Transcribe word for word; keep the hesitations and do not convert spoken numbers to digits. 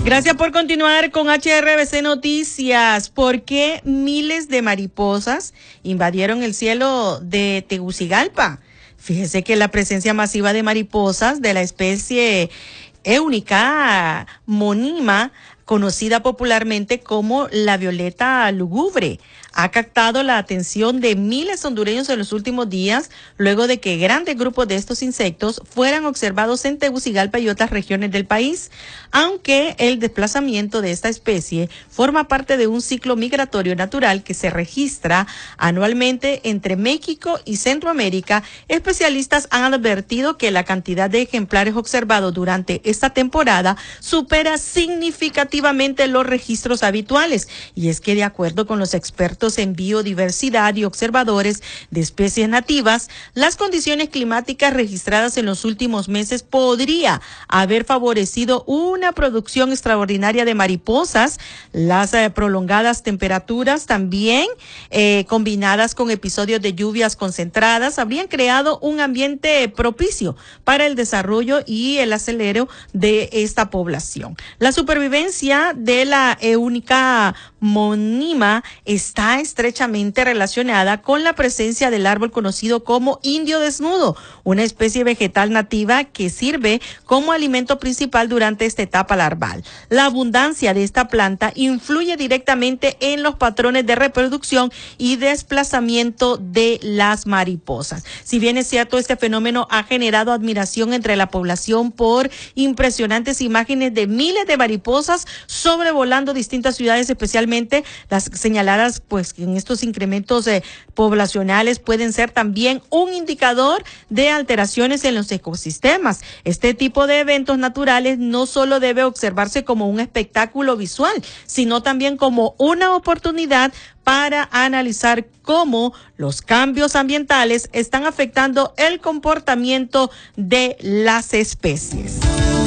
Gracias por continuar con H R B C Noticias. ¿Por qué miles de mariposas invadieron el cielo de Tegucigalpa? Fíjese que la presencia masiva de mariposas de la especie Eunica monima, conocida popularmente como la violeta lúgubre, ha captado la atención de miles de hondureños en los últimos días, luego de que grandes grupos de estos insectos fueran observados en Tegucigalpa y otras regiones del país. Aunque el desplazamiento de esta especie forma parte de un ciclo migratorio natural que se registra anualmente entre México y Centroamérica, especialistas han advertido que la cantidad de ejemplares observados durante esta temporada supera significativamente los registros habituales. Y es que, de acuerdo con los expertos en biodiversidad y observadores de especies nativas, las condiciones climáticas registradas en los últimos meses podría haber favorecido una producción extraordinaria de mariposas. Las eh, prolongadas temperaturas también, eh, combinadas con episodios de lluvias concentradas, habrían creado un ambiente propicio para el desarrollo y el acelero de esta población. La supervivencia de la Eunica monima está estrechamente relacionada con la presencia del árbol conocido como indio desnudo, una especie vegetal nativa que sirve como alimento principal durante esta etapa larval. La abundancia de esta planta influye directamente en los patrones de reproducción y desplazamiento de las mariposas. Si bien es cierto, este fenómeno ha generado admiración entre la población por impresionantes imágenes de miles de mariposas sobrevolando distintas ciudades, especialmente las señaladas, pues en estos incrementos eh, poblacionales pueden ser también un indicador de alteraciones en los ecosistemas. Este tipo de eventos naturales no solo debe observarse como un espectáculo visual, sino también como una oportunidad para analizar cómo los cambios ambientales están afectando el comportamiento de las especies.